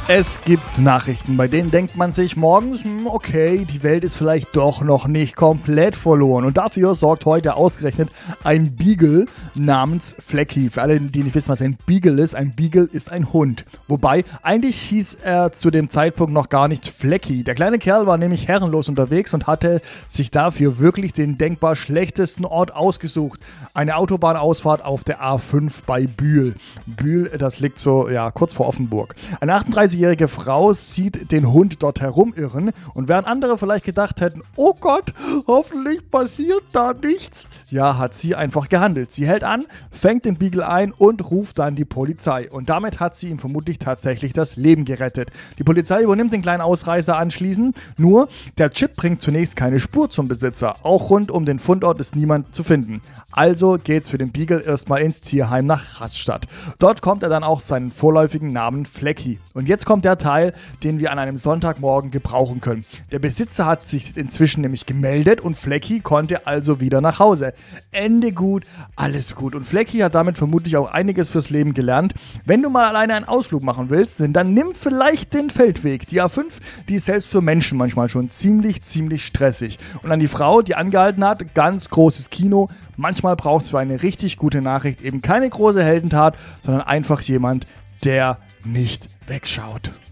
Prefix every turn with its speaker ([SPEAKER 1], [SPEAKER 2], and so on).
[SPEAKER 1] Es gibt Nachrichten, bei denen denkt man sich morgens, okay, die Welt ist vielleicht doch noch nicht komplett verloren. Und dafür sorgt heute ausgerechnet ein Beagle namens Flecky. Für alle, die nicht wissen, was ein Beagle ist ein Hund. Wobei, eigentlich hieß er zu dem Zeitpunkt noch gar nicht Flecky. Der kleine Kerl war nämlich herrenlos unterwegs und hatte sich dafür wirklich den denkbar schlechtesten Ort ausgesucht. Eine Autobahnausfahrt auf der A5 bei Bühl. Bühl, das liegt so, kurz vor Offenburg. Eine 38-jährige Frau sieht den Hund dort herumirren und während andere vielleicht gedacht hätten, oh Gott, hoffentlich passiert da nichts, hat sie einfach gehandelt. Sie hält an, fängt den Beagle ein und ruft dann die Polizei. Und damit hat sie ihm vermutlich tatsächlich das Leben gerettet. Die Polizei übernimmt den kleinen Ausreißer anschließend, nur der Chip bringt zunächst keine Spur zum Besitzer. Auch rund um den Fundort ist niemand zu finden. Also geht's für den Beagle erstmal ins Tierheim nach Rastatt. Dort kommt er dann auch seinen vorläufigen Namen Flecky. Und jetzt kommt der Teil, den wir an einem Sonntagmorgen gebrauchen können. Der Besitzer hat sich inzwischen nämlich gemeldet und Flecky konnte also wieder nach Hause. Ende gut, alles gut. Und Flecky hat damit vermutlich auch einiges fürs Leben gelernt. Wenn du mal alleine einen Ausflug machen willst, dann nimm vielleicht den Feldweg. Die A5, die ist selbst für Menschen manchmal schon ziemlich stressig. Und an die Frau, die angehalten hat, ganz großes Kino. Manchmal braucht es für eine richtig gute Nachricht eben keine große Heldentat, sondern einfach jemand, der nicht wegschaut.